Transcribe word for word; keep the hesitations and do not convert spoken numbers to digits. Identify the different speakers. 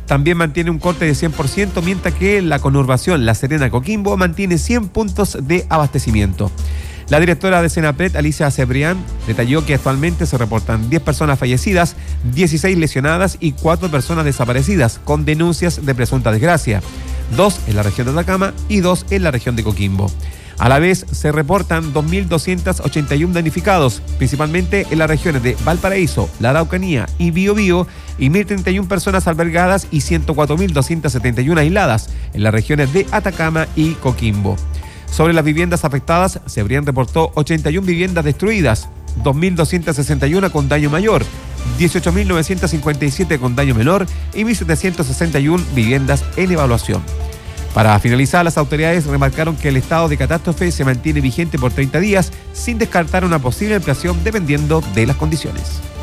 Speaker 1: también mantiene un corte de cien por ciento, mientras que la conurbación La Serena-Coquimbo mantiene cien puntos de abastecimiento. La directora de Senapred, Alicia Cebrián, detalló que actualmente se reportan diez personas fallecidas, dieciséis lesionadas y cuatro personas desaparecidas con denuncias de presunta desgracia, dos en la región de Atacama y dos en la región de Coquimbo. A la vez, se reportan dos mil doscientos ochenta y uno damnificados, principalmente en las regiones de Valparaíso, La Araucanía y Biobío, y mil treinta y una personas albergadas y ciento cuatro mil doscientas setenta y una aisladas en las regiones de Atacama y Coquimbo. Sobre las viviendas afectadas, Cebrián reportó ochenta y una viviendas destruidas, dos mil doscientas sesenta y una con daño mayor, dieciocho mil novecientos cincuenta y siete con daño menor y mil setecientos sesenta y una viviendas en evaluación. Para finalizar, las autoridades remarcaron que el estado de catástrofe se mantiene vigente por treinta días, sin descartar una posible ampliación dependiendo de las condiciones.